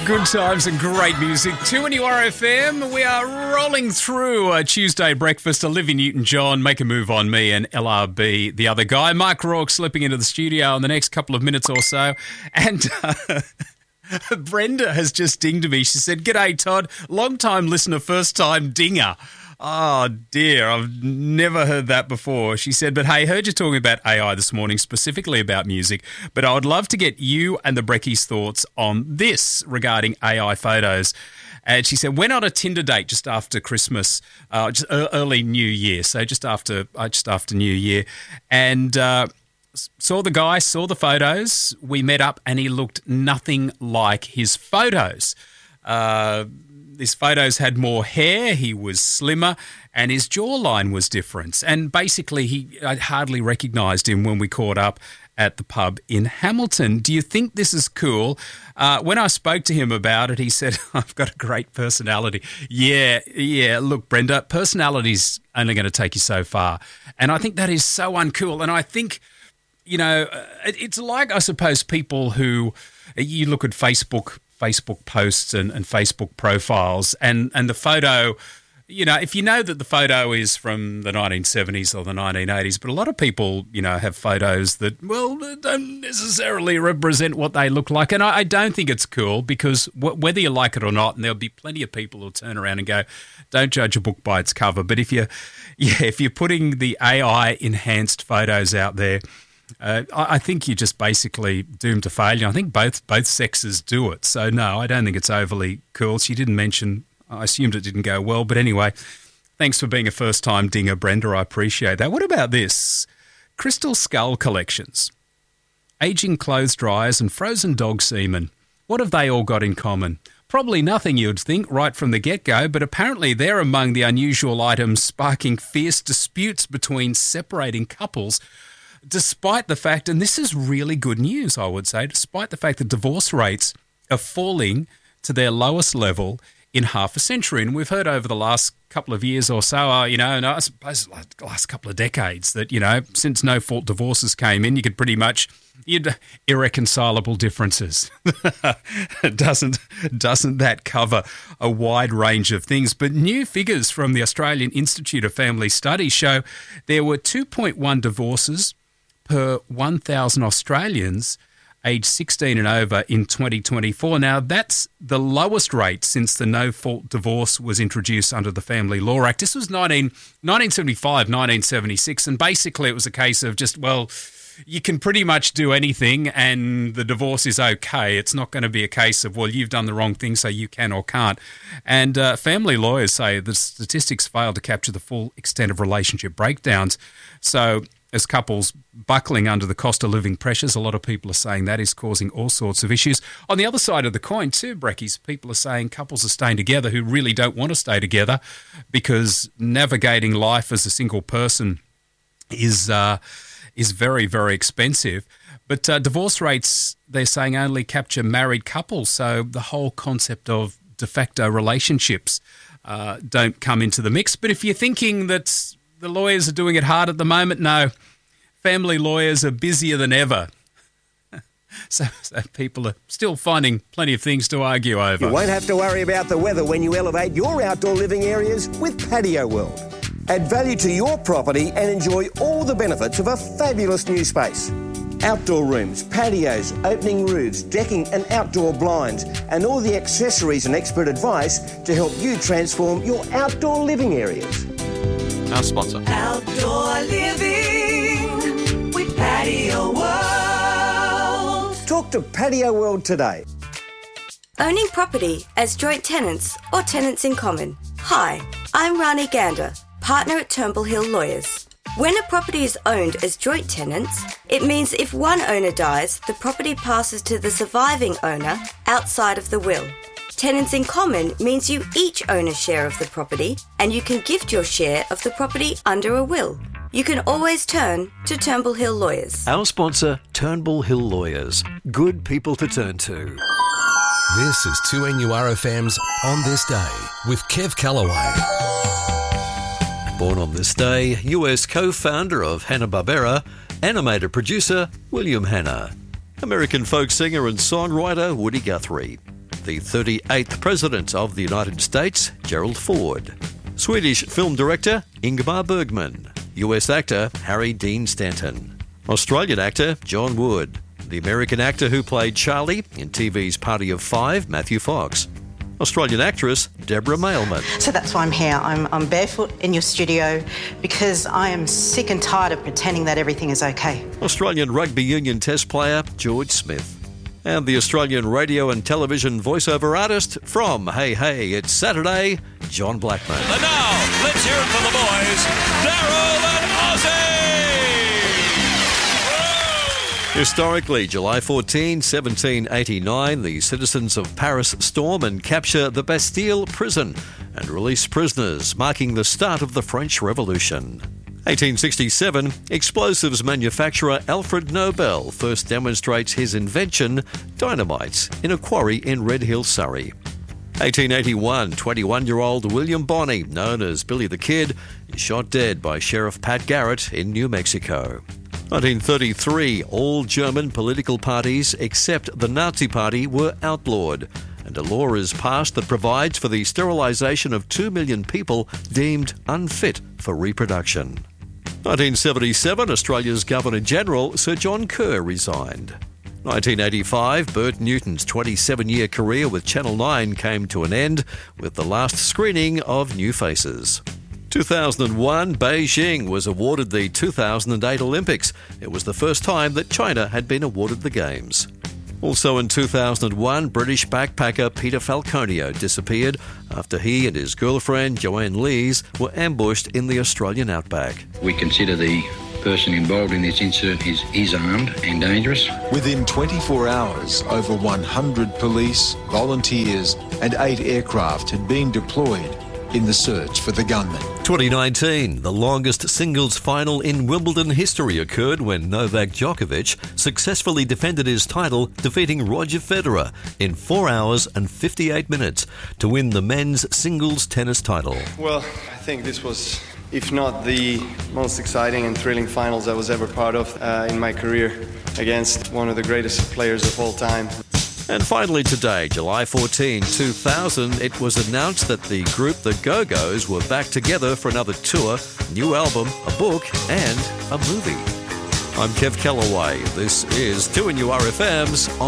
Good times and great music. 2NURFM. We are rolling through a Tuesday breakfast. Olivia Newton-John, Make a Move on Me, and LRB, the other guy. Mark Rourke slipping into the studio in the next couple of minutes or so. And Brenda has just dinged me. She said, "G'day, Todd. Long-time listener, first-time dinger." Oh, dear. I've never heard that before. She said, "But hey, heard you talking about AI this morning, specifically about music, but I would love to get you and the Brekkies' thoughts on this regarding AI photos." And she said, "Went on a Tinder date just after Christmas, just early New Year, so just after New Year, and saw the guy, saw the photos. We met up and he looked nothing like his photos. His photos had more hair, he was slimmer, and his jawline was different. And basically, I hardly recognised him when we caught up at the pub in Hamilton. Do you think this is cool?" When I spoke to him about it, he said, "I've got a great personality." Yeah. Look, Brenda, personality's only going to take you so far. And I think that is so uncool. And I think, it's like, I suppose, people who, you look at Facebook posts and Facebook profiles and the photo, if you know that the photo is from the 1970s or the 1980s, but a lot of people, have photos that, don't necessarily represent what they look like. And I don't think it's cool because whether you like it or not, and there'll be plenty of people who'll turn around and go, "Don't judge a book by its cover." But if you're putting the AI enhanced photos out there, I think you're just basically doomed to failure. I think both sexes do it. So, no, I don't think it's overly cool. She didn't mention, I assumed it didn't go well. But anyway, thanks for being a first-time dinger, Brenda. I appreciate that. What about this? Crystal skull collections, aging clothes dryers and frozen dog semen. What have they all got in common? Probably nothing, you'd think, right from the get-go, but apparently they're among the unusual items sparking fierce disputes between separating couples, despite the fact, and this is really good news, I would say, despite the fact that divorce rates are falling to their lowest level in half a century. And we've heard over the last couple of years or so, and I suppose like the last couple of decades, that, since no-fault divorces came in, you could pretty much, irreconcilable differences. Doesn't that cover a wide range of things? But new figures from the Australian Institute of Family Studies show there were 2.1 divorces per 1,000 Australians aged 16 and over in 2024. Now, that's the lowest rate since the no-fault divorce was introduced under the Family Law Act. This was 1975, 1976, and basically it was a case of just, you can pretty much do anything and the divorce is okay. It's not going to be a case of, you've done the wrong thing, so you can or can't. And family lawyers say the statistics fail to capture the full extent of relationship breakdowns. So as couples buckling under the cost of living pressures, a lot of people are saying that is causing all sorts of issues. On the other side of the coin too, Brekkies, people are saying couples are staying together who really don't want to stay together because navigating life as a single person is very, very expensive. But divorce rates, they're saying, only capture married couples. So the whole concept of de facto relationships don't come into the mix. But if you're thinking that the lawyers are doing it hard at the moment, no. Family lawyers are busier than ever. So people are still finding plenty of things to argue over. You won't have to worry about the weather when you elevate your outdoor living areas with Patio World. Add value to your property and enjoy all the benefits of a fabulous new space. Outdoor rooms, patios, opening roofs, decking and outdoor blinds, and all the accessories and expert advice to help you transform your outdoor living areas. Our sponsor. Outdoor living with Patio World. Talk to Patio World today. Owning property as joint tenants or tenants in common. Hi, I'm Rani Gander, partner at Turnbull Hill Lawyers. When a property is owned as joint tenants, it means if one owner dies, the property passes to the surviving owner outside of the will. Tenants in common means you each own a share of the property and you can gift your share of the property under a will. You can always turn to Turnbull Hill Lawyers. Our sponsor, Turnbull Hill Lawyers. Good people to turn to. This is 2NURFM's On This Day with Kev Callaway. Born on this day, US co-founder of Hanna-Barbera, animator producer William Hanna. American folk singer and songwriter Woody Guthrie. the 38th President of the United States, Gerald Ford. Swedish film director Ingmar Bergman. US actor Harry Dean Stanton. Australian actor John Wood. The American actor who played Charlie in TV's Party of Five, Matthew Fox. Australian actress Deborah Mailman. So that's why I'm here. I'm barefoot in your studio because I am sick and tired of pretending that everything is okay. Australian rugby union test player George Smith. And the Australian radio and television voiceover artist from Hey Hey, It's Saturday, John Blackman. And now, let's hear it for the boys, Daryl and Ozzy! Historically, July 14, 1789, the citizens of Paris storm and capture the Bastille prison and release prisoners, marking the start of the French Revolution. 1867, explosives manufacturer Alfred Nobel first demonstrates his invention, dynamite, in a quarry in Red Hill, Surrey. 1881, 21-year-old William Bonney, known as Billy the Kid, is shot dead by Sheriff Pat Garrett in New Mexico. 1933, all German political parties except the Nazi Party were outlawed, and a law is passed that provides for the sterilisation of 2 million people deemed unfit for reproduction. 1977, Australia's Governor-General Sir John Kerr resigned. 1985, Bert Newton's 27-year career with Channel 9 came to an end with the last screening of New Faces. 2001, Beijing was awarded the 2008 Olympics. It was the first time that China had been awarded the Games. Also in 2001, British backpacker Peter Falconio disappeared after he and his girlfriend Joanne Lees were ambushed in the Australian outback. We consider the person involved in this incident is armed and dangerous. Within 24 hours, over 100 police, volunteers and 8 aircraft had been deployed in the search for the gunman. 2019, the longest singles final in Wimbledon history occurred when Novak Djokovic successfully defended his title, defeating Roger Federer in 4 hours and 58 minutes to win the men's singles tennis title. Well, I think this was, if not the most exciting and thrilling finals I was ever part of in my career, against one of the greatest players of all time. And finally today, July 14, 2000, it was announced that the group The Go-Go's were back together for another tour, new album, a book, and a movie. I'm Kev Callaway. This is 2NURFM's